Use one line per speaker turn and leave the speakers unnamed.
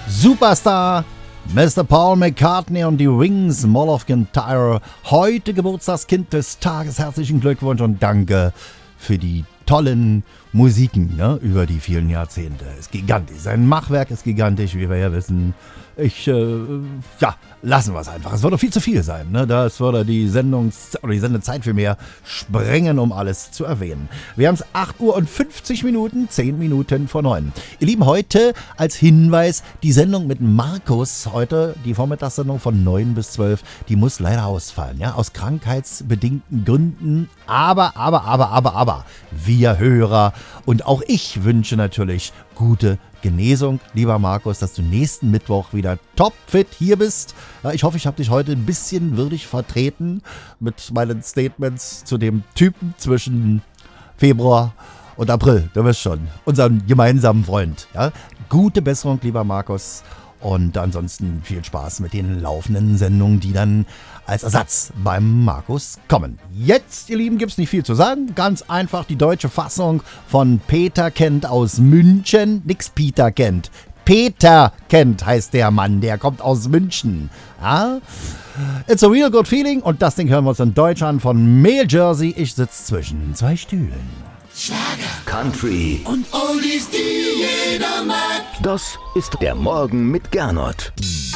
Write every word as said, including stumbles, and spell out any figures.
Superstar Mister Paul McCartney und die Wings, Mall of Kintyre. Heute Geburtstagskind des Tages. Herzlichen Glückwunsch und danke für die tollen Musiken, ne, über die vielen Jahrzehnte. Ist gigantisch. Sein Machwerk ist gigantisch, wie wir ja wissen. Ich, äh, ja, lassen wir es einfach. Es würde viel zu viel sein, ne? Das würde die Sendungs- oder die Sendezeit viel mehr sprengen, um alles zu erwähnen. Wir haben es acht Uhr und fünfzig Minuten, zehn Minuten vor neun. Ihr Lieben, heute als Hinweis, die Sendung mit Markus, heute die Vormittagssendung von neun bis zwölf, die muss leider ausfallen, ja, aus krankheitsbedingten Gründen. Aber, aber, aber, aber, aber, wir Hörer und auch ich wünsche natürlich gute Genesung, lieber Markus, dass du nächsten Mittwoch wieder topfit hier bist. Ja, ich hoffe, ich habe dich heute ein bisschen würdig vertreten mit meinen Statements zu dem Typen zwischen Februar und April. Du wirst schon, unseren gemeinsamen Freund. Ja? Gute Besserung, lieber Markus. Und ansonsten viel Spaß mit den laufenden Sendungen, die dann als Ersatz beim Markus kommen. Jetzt, ihr Lieben, gibt es nicht viel zu sagen. Ganz einfach die deutsche Fassung von Peter Kent aus München. Nix Peter Kent. Peter Kent heißt der Mann, der kommt aus München. Ja? It's a real good feeling. Und das Ding hören wir uns in Deutsch an von Mail Jersey. Ich sitze zwischen zwei Stühlen.
Schlager, Country
und Oldies, die jeder mag.
Das ist der Morgen mit Gernot.